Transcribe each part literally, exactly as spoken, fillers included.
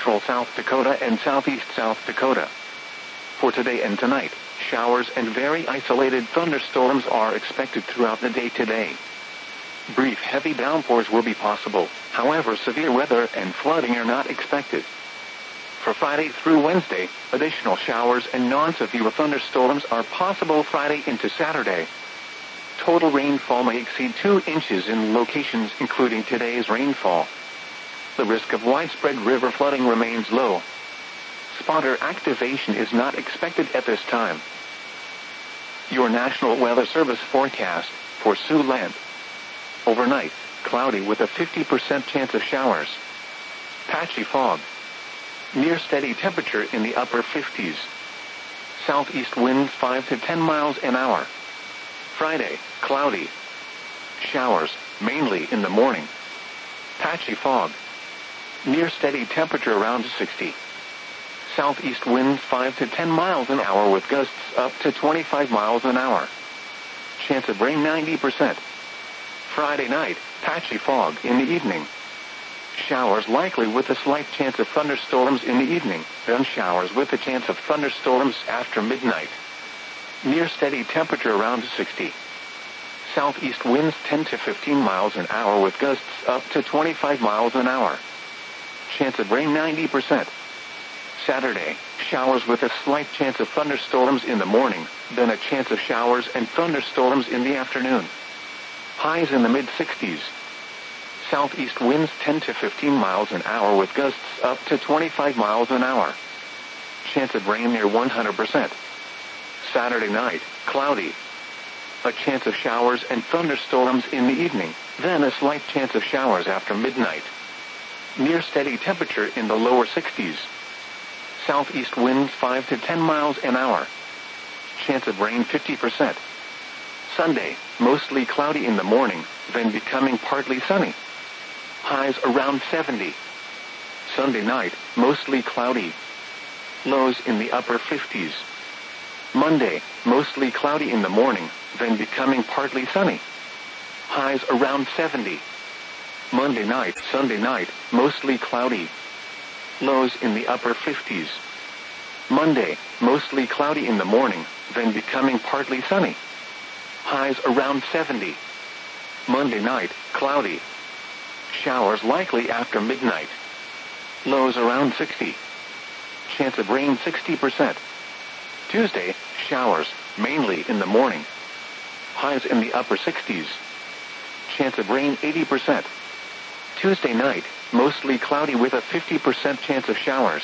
central South Dakota and southeast South Dakota. For today and tonight, showers and very isolated thunderstorms are expected throughout the day today. Brief heavy downpours will be possible, however severe weather and flooding are not expected. For Friday through Wednesday, additional showers and non-severe thunderstorms are possible Friday into Saturday. Total rainfall may exceed two inches in locations including today's rainfall. The risk of widespread river flooding remains low. Spotter activation is not expected at this time. Your National Weather Service forecast for Siouxland. Overnight, cloudy with a fifty percent chance of showers. Patchy fog. Near steady temperature in the upper fifties. Southeast winds five to ten miles an hour. Friday, cloudy. Showers, mainly in the morning. Patchy fog. Near steady temperature around sixty. Southeast winds five to ten miles an hour with gusts up to twenty-five miles an hour. Chance of rain ninety percent. Friday night, patchy fog in the evening. Showers likely with a slight chance of thunderstorms in the evening, then showers with a chance of thunderstorms after midnight. Near steady temperature around sixty. Southeast winds ten to fifteen miles an hour with gusts up to twenty-five miles an hour. Chance of rain ninety percent. Saturday, showers with a slight chance of thunderstorms in the morning, then a chance of showers and thunderstorms in the afternoon. Highs in the mid-sixties. Southeast winds ten to fifteen miles an hour with gusts up to twenty-five miles an hour. Chance of rain near one hundred percent. Saturday night, cloudy. A chance of showers and thunderstorms in the evening, then a slight chance of showers after midnight. Near steady temperature in the lower sixties. Southeast winds five to ten miles an hour. Chance of rain fifty percent. Sunday, mostly cloudy in the morning, then becoming partly sunny. Highs around seventy. Sunday night, mostly cloudy. Lows in the upper fifties. Monday, mostly cloudy in the morning, then becoming partly sunny. Highs around seventy. Monday night, Sunday night, mostly cloudy. Lows in the upper fifties. Monday, mostly cloudy in the morning, then becoming partly sunny. Highs around seventy. Monday night, cloudy. Showers likely after midnight. Lows around sixty. Chance of rain sixty percent. Tuesday, showers, mainly in the morning. Highs in the upper sixties. Chance of rain eighty percent. Tuesday night, mostly cloudy with a fifty percent chance of showers.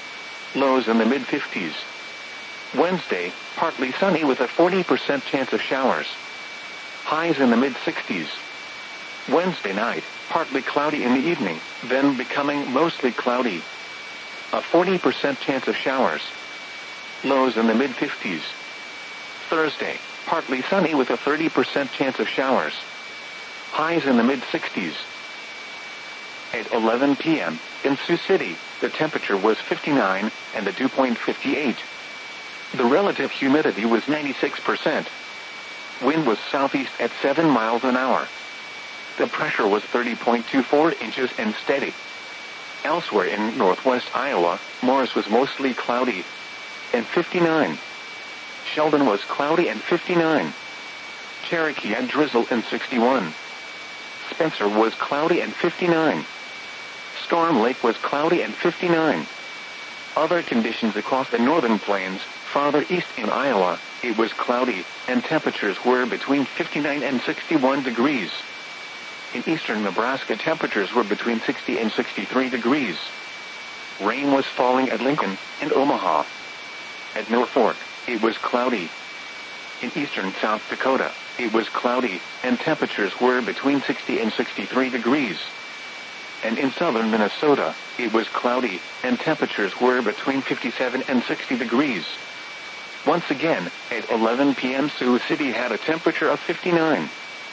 Lows in the mid-fifties. Wednesday, partly sunny with a forty percent chance of showers. Highs in the mid-sixties. Wednesday night, partly cloudy in the evening, then becoming mostly cloudy. A forty percent chance of showers. Lows in the mid-fifties. Thursday, partly sunny with a thirty percent chance of showers. Highs in the mid-sixties. At eleven p m, in Sioux City, the temperature was fifty-nine, and the dew point fifty-eight. The relative humidity was ninety-six percent. Wind was southeast at seven miles an hour. The pressure was thirty point two four inches and steady. Elsewhere in northwest Iowa, Morris was mostly cloudy and fifty-nine. Sheldon was cloudy and fifty-nine. Cherokee had drizzle and sixty-one. Spencer was cloudy and fifty-nine. Storm Lake was cloudy and fifty-nine. Other conditions across the northern plains, farther east in Iowa, it was cloudy, and temperatures were between fifty-nine and sixty-one degrees. In eastern Nebraska, temperatures were between sixty and sixty-three degrees. Rain was falling at Lincoln and Omaha. At Mill Fork, it was cloudy. In eastern South Dakota, it was cloudy, and temperatures were between sixty and sixty-three degrees. And in southern Minnesota, it was cloudy, and temperatures were between fifty-seven and sixty degrees. Once again, at eleven p m Sioux City had a temperature of fifty-nine.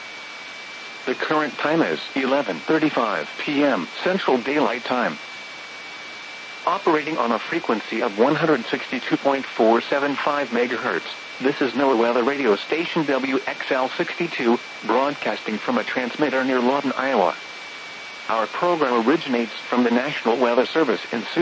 The current time is eleven thirty-five p m Central Daylight Time. Operating on a frequency of one hundred sixty-two point four seven five megahertz, this is NOAA Weather Radio Station W X L sixty-two, broadcasting from a transmitter near Lawton, Iowa. Our program originates from the National Weather Service in Sioux